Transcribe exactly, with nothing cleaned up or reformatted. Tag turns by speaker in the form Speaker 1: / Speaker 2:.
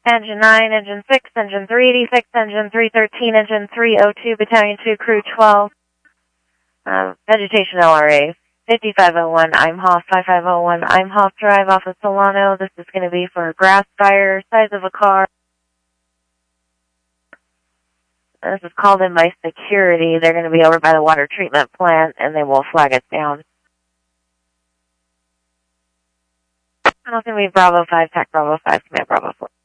Speaker 1: Engine nine, Engine six, Engine three eighty-six, Engine three thirteen, Engine three oh two, Battalion two, Crew twelve. Um, vegetation L R A. fifty-five oh one Imhoff, fifty-five oh one Imhoff Drive off of Solano. This is going to be for a grass fire, size of a car. This is called in by security. They're going to be over by the water treatment plant, and they will flag us down. It's going to be Bravo five, Tac Bravo five, Command Bravo four.